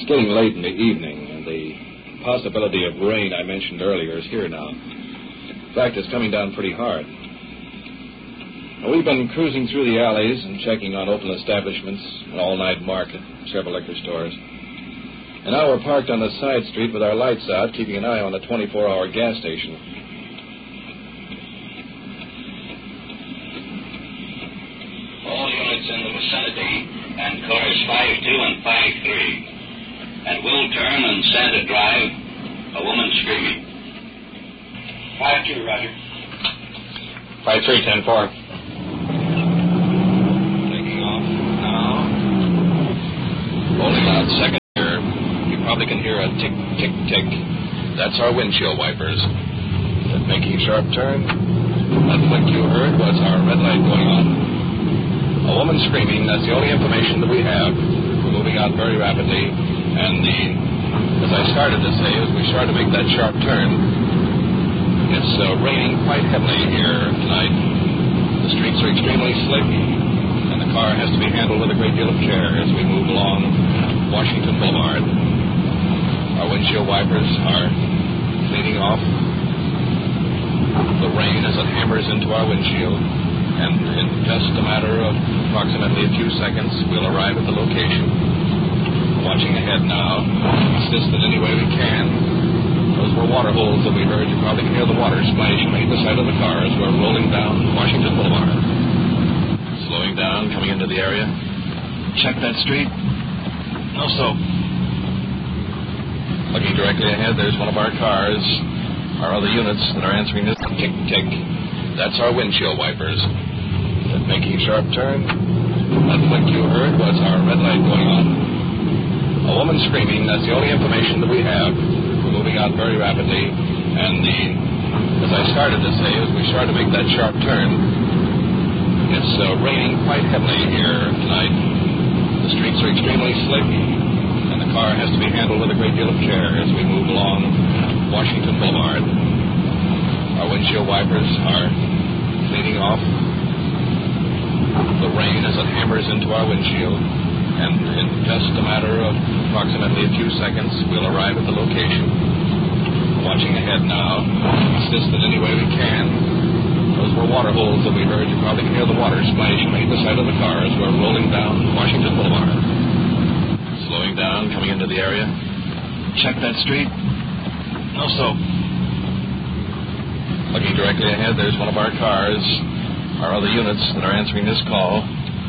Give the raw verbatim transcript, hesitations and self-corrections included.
It's getting late in the evening, and the possibility of rain I mentioned earlier is here now. In fact, it's coming down pretty hard. Now, we've been cruising through the alleys and checking on open establishments, an all-night market, several liquor stores. And now we're parked on the side street with our lights out, keeping an eye on the twenty-four hour gas station. All units in the vicinity and cars five two and five three. At Will Turn and Santa Drive, a woman screaming. five two, Roger. five three, ten four. Taking off now. Rolling out second gear. You probably can hear a tick, tick, tick. That's our windshield wipers. That making sharp turn. That flick you heard was our red light going on. A woman screaming, that's the only information that we have. We're moving out very rapidly, and the, as I started to say, as we started to make that sharp turn, it's uh, raining quite heavily here tonight. The streets are extremely slick, and the car has to be handled with a great deal of care as we move along Washington Boulevard. Our windshield wipers are cleaning off the rain as it hammers into our windshield. And in just a matter of approximately a few seconds, we'll arrive at the location. Watching ahead now, assist in any way we can. Those were water holes that we heard. You probably can hear the water splashing beneath the side of the car as we're rolling down Washington Boulevard. Slowing down, coming into the area. Check that street. No soap. Looking directly ahead, there's one of our cars. Our other units that are answering this tick, tick. That's our windshield wipers. That making sharp turn. That flick you heard was our red light going on. A woman screaming, that's the only information that we have. We're moving out very rapidly, and the, as I started to say, as we started to make that sharp turn, it's uh, raining quite heavily here tonight. The streets are extremely slick, and the car has to be handled with a great deal of care as we move along Washington Boulevard. Our windshield wipers are cleaning off the rain as it hammers into our windshield. And in just a matter of approximately a few seconds, we'll arrive at the location. Watching ahead now, assist in any way we can. Those were water holes that we heard. You probably can hear the water splashing beneath the side of the car as we're rolling down Washington Boulevard. Slowing down, coming into the area. Check that street. No soap. Looking directly ahead, there's one of our cars. Our other units that are answering this call